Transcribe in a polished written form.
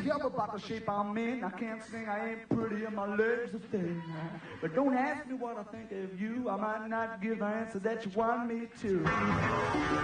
care about the shape I'm in. I can't sing, I ain't pretty, and my legs are thin. But don't ask me what I think of you. I might not give the answer that you want me to.